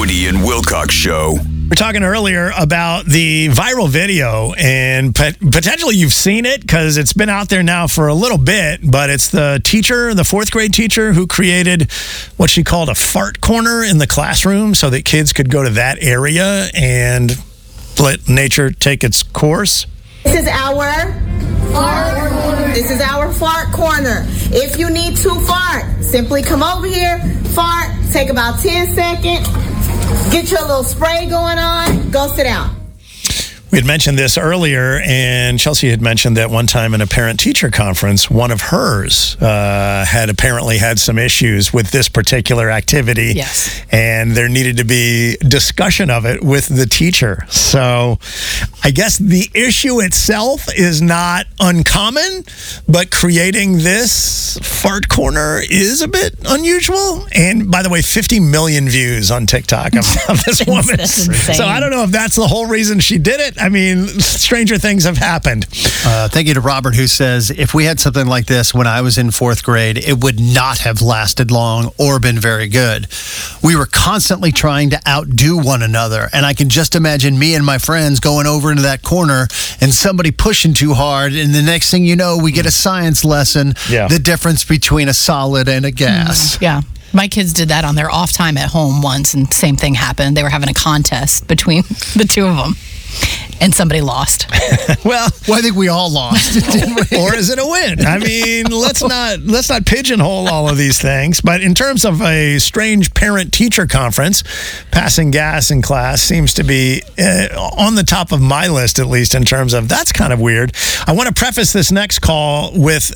Woody and Wilcox Show. We're talking earlier about the viral video, and potentially you've seen it because it's been out there now for a little bit, but it's the teacher, the fourth grade teacher, who created what she called a fart corner in the classroom so that kids could go to that area and let nature take its course. This is our fart corner. This is our fart corner. If you need to fart, simply come over here, fart, take about 10 seconds, get your little spray going on, go sit down. We had mentioned this earlier, and Chelsea had mentioned that one time in a parent-teacher conference, one of hers had apparently had some issues with this particular activity. Yes. And there needed to be discussion of it with the teacher. So I guess the issue itself is not uncommon, but creating this fart corner is a bit unusual. And by the way, 50 million views on TikTok of this woman. That's insane. So I don't know if that's the whole reason she did it. I mean, stranger things have happened. Thank you to Robert, who says, if we had something like this when I was in fourth grade, it would not have lasted long or been very good. We were constantly trying to outdo one another, and I can just imagine me and my friends going over into that corner and somebody pushing too hard, and the next thing you know, we get a science lesson, the difference between a solid and a gas. Yeah. My kids did that on their off time at home once, and same thing happened. They were having a contest between the two of them, and somebody lost. Well, I think we all lost, didn't we? Or is it a win? I mean, let's not pigeonhole all of these things. But in terms of a strange parent-teacher conference, passing gas in class seems to be on the top of my list, at least in terms of that's kind of weird. I want to preface this next call with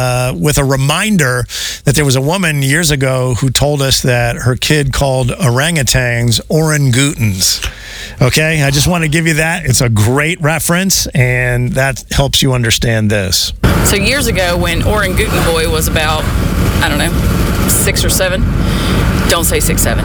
a reminder that there was a woman years ago who told us that her kid called orangutans orangutans. Okay, I just want to give you that. It's a great reference, and that helps you understand this. So years ago, when Orangutan Boy was about, 6 or 7, don't say 6, 7,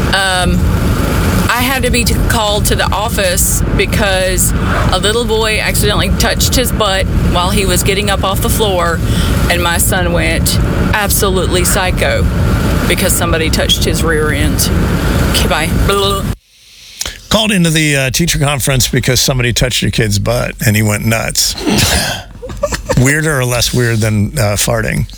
I had to be called to the office because a little boy accidentally touched his butt while he was getting up off the floor, and my son went absolutely psycho because somebody touched his rear end. Okay, bye. Called into the teacher conference because somebody touched your kid's butt and he went nuts. Weirder or less weird than farting?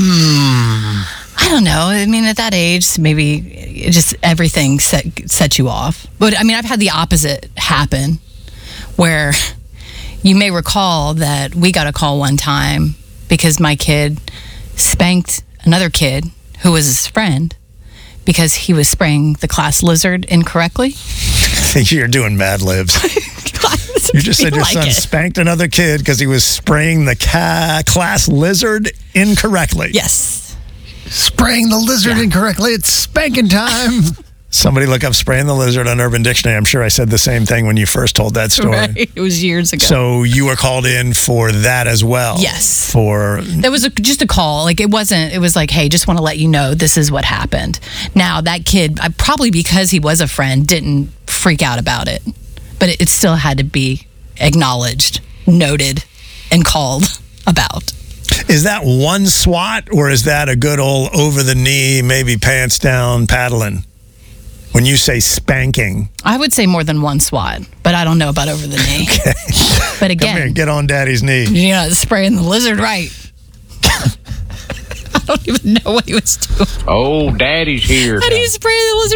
I don't know. I mean, at that age, maybe it just everything set you off. But I mean, I've had the opposite happen where you may recall that we got a call one time because my kid spanked another kid who was his friend because he was spraying the class lizard incorrectly. You're doing Mad Libs. You just said your son spanked another kid because he was spraying the class lizard incorrectly. Yes. Spraying the lizard incorrectly. It's spanking time. Somebody look up spraying the lizard on Urban Dictionary. I'm sure I said the same thing when you first told that story. Right. It was years ago. So you were called in for that as well? Yes. There was just a call. Like it was like, hey, just want to let you know this is what happened. Now that kid, probably because he was a friend, didn't freak out about it. But it still had to be acknowledged, noted, and called about. Is that one swat, or is that a good old over the knee, maybe pants down paddling? When you say spanking, I would say more than one swat, but I don't know about over the knee. Okay. But again, come here, get on daddy's knee. You know, spraying the lizard right. I don't even know what he was doing. Oh, daddy's here. How do you spray the lizard?